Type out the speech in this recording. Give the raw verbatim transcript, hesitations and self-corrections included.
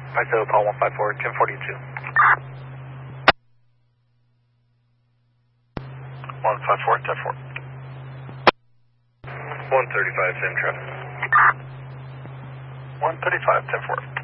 Echo Paul one five four, ten forty-two. one five four, ten four. one thirty-five, same traffic. one thirty-five, ten four.